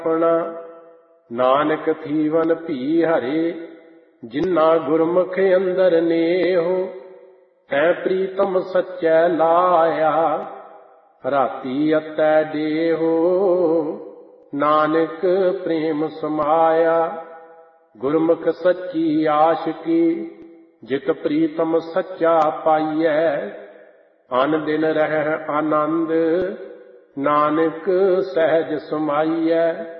ਆਪਣਾ। ਨਾਨਕ ਥੀਵਨ ਭੀ ਹਰੇ, ਜਿਨ੍ਹਾਂ ਗੁਰਮੁਖ ਅੰਦਰ ਨੇਹੋ। ਤੈ ਪ੍ਰੀਤਮ ਸੱਚੈ ਲਾਇਆ, ਰਾਤੀ ਅਤੈ ਦੇਹੋ। ਨਾਨਕ ਪ੍ਰੇਮ ਸਮਾਇਆ, ਗੁਰਮੁਖ ਸੱਚੀ ਆਸ਼ਕੀ। ਜਿਤ ਪ੍ਰੀਤਮ ਸੱਚਾ ਪਾਈਐ, ਅਨ ਦਿਨ ਰਹਿ ਆਨੰਦ। ਨਾਨਕ ਸਹਿਜ ਸਮਾਈਐ।